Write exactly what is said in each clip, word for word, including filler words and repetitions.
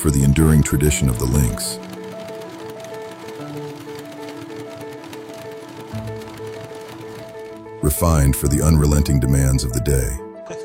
for the enduring tradition of the Lynx. Refined for the unrelenting demands of the day.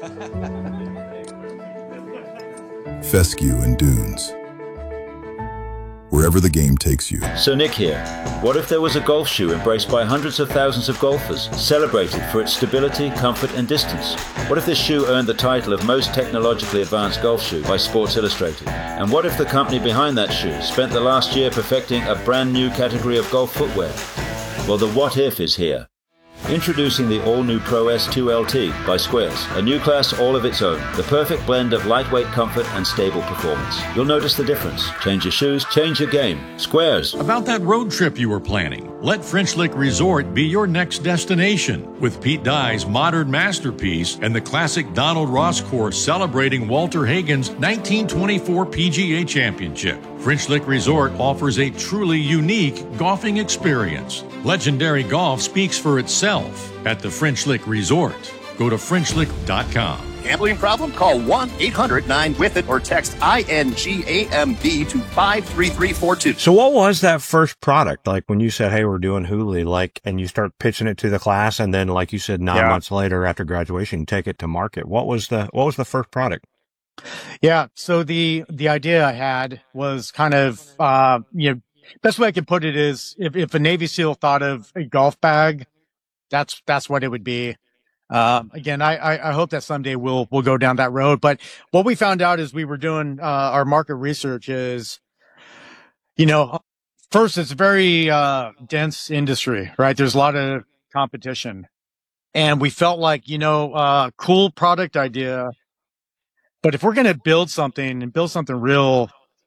Fescue and dunes. Wherever the game takes you. So Nick here. What if there was a golf shoe embraced by hundreds of thousands of golfers, celebrated for its stability, comfort and distance? What if this shoe earned the title of most technologically advanced golf shoe by Sports Illustrated? And what if the company behind that shoe spent the last year perfecting a brand new category of golf footwear? Well, the what if is here. Introducing the all-new Pro S two L T by Squares, a new class all of its own, the perfect blend of lightweight comfort and stable performance. You'll notice the difference. Change your shoes, change your game. Squares. About that road trip you were planning, let French Lick Resort be your next destination. With Pete Dye's modern masterpiece and the classic Donald Ross course celebrating Walter Hagen's nineteen twenty-four P G A Championship, French Lick Resort offers a truly unique golfing experience. Legendary golf speaks for itself at the French Lick Resort. Go to French Lick dot com. Gambling problem? Call one eight hundred nine with it or text I N G A M B to five three three four two. So what was that first product? Like when you said, hey, we're doing Hooli, like, and you start pitching it to the class, and then, like you said, nine Yeah. months later after graduation, you take it to market. What was the, what was the first product? Yeah. So the, the idea I had was kind of, uh, you know, best way I could put it is if, if a Navy SEAL thought of a golf bag, that's, that's what it would be. Um, again, I, I, I hope that someday we'll, we'll go down that road. But what we found out as we were doing, uh, our market research is, you know, first, it's a very, uh, dense industry, right? There's a lot of competition, and we felt like, you know, uh, cool product idea. But if we're going to build something and build something real,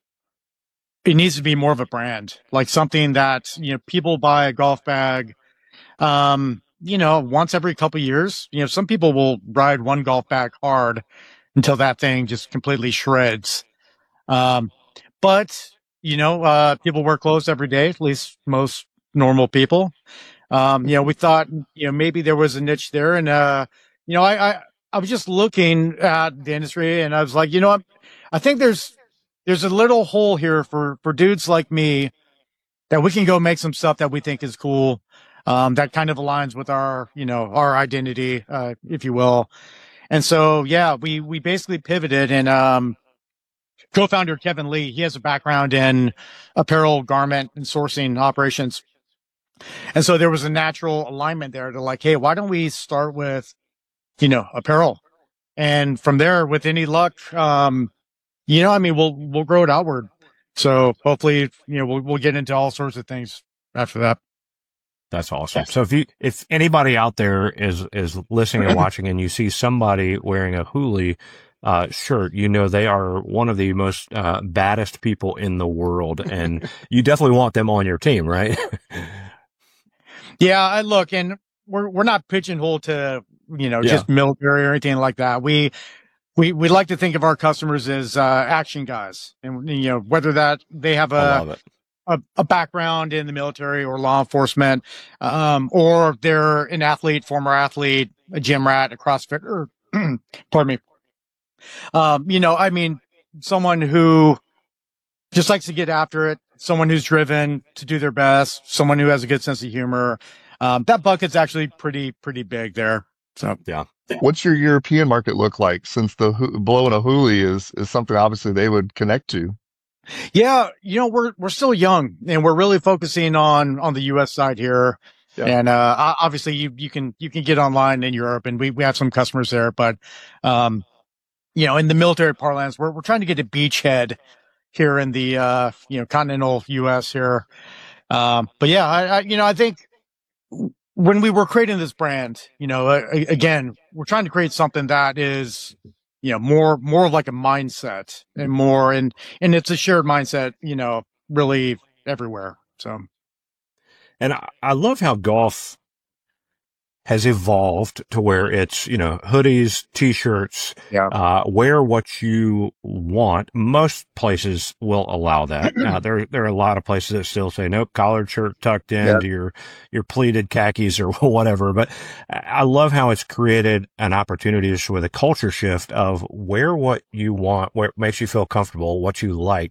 it needs to be more of a brand, like something that, you know, people buy a golf bag, um, you know, once every couple of years. You know, some people will ride one golf bag hard until that thing just completely shreds. Um, but, you know, uh, people wear clothes every day, at least most normal people. Um, you know, we thought, you know, maybe there was a niche there. And, uh, you know, I, I, I was just looking at the industry, and I was like, you know what? I think there's, there's a little hole here for, for dudes like me that we can go make some stuff that we think is cool. Um, that kind of aligns with our, you know, our identity, uh, if you will. And so, yeah, we, we basically pivoted, and, um, co-founder Kevin Lee, he has a background in apparel, garment and sourcing operations. And so there was a natural alignment there to like, hey, why don't we start with, you know, apparel? And from there, with any luck, um, you know, I mean, we'll, we'll grow it outward. So hopefully, you know, we'll, we'll get into all sorts of things after that. That's awesome. So if you, if anybody out there is, is listening and watching, and you see somebody wearing a Hooli, uh, shirt, you know, they are one of the most, uh, baddest people in the world, and you definitely want them on your team, right? Yeah, I look, and we're, we're not pigeonholed to, you know, Yeah. just military or anything like that. We, we, we like to think of our customers as, uh, action guys, and, you know, whether that they have I love a, it. a, a background in the military or law enforcement, um, or they're an athlete, former athlete, a gym rat, a CrossFit, or, pardon me. Um, you know, I mean, someone who just likes to get after it, someone who's driven to do their best, someone who has a good sense of humor. Um, that bucket's actually pretty, pretty big there. So, yeah. What's your European market look like, since the hu- blowing a Hooli is, is something obviously they would connect to? yeah, you know, we're, we're still young, and we're really focusing on, on the U S side here. Yeah. And, uh, o- obviously you, you can, you can get online in Europe, and we, we have some customers there, but, um, you know, in the military parlance, we're, we're trying to get a beachhead here in the, uh, you know, continental U S here. Um, but yeah, I, I, you know, I think when we were creating this brand, you know, uh, again, we're trying to create something that is, you know, more, more like a mindset, and more, and, and it's a shared mindset, you know, really everywhere. So. And I, I love how golf has evolved to where it's, you know, hoodies, t-shirts, Yeah. uh, wear what you want. Most places will allow that. Uh, there, there are a lot of places that still say, nope, collared shirt tucked into Yeah. your, your pleated khakis or whatever. But I love how it's created an opportunity just with a culture shift of wear what you want, where it makes you feel comfortable, what you like.